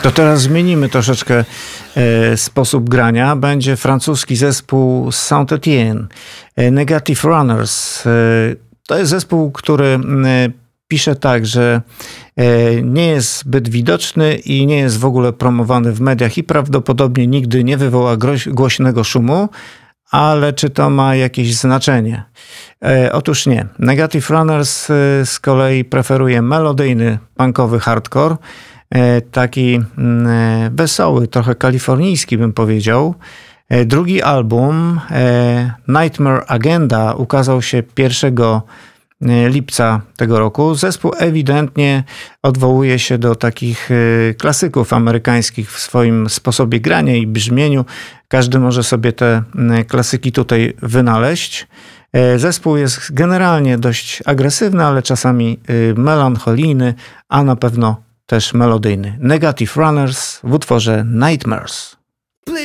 To teraz zmienimy troszeczkę sposób grania. Będzie francuski zespół Saint-Étienne, Negative Runners. To jest zespół, który pisze tak, że nie jest zbyt widoczny i nie jest w ogóle promowany w mediach i prawdopodobnie nigdy nie wywoła głośnego szumu, ale czy to ma jakieś znaczenie? Otóż nie. Negative Runners z kolei preferuje melodyjny, punkowy hardcore, taki wesoły, trochę kalifornijski bym powiedział. Drugi album, Nightmare Agenda, ukazał się 1 lipca tego roku. Zespół ewidentnie odwołuje się do takich klasyków amerykańskich w swoim sposobie grania i brzmieniu. Każdy może sobie te klasyki tutaj wynaleźć. Zespół jest generalnie dość agresywny, ale czasami melancholijny, a na pewno też melodyjny. Negative Runners w utworze Nightmares.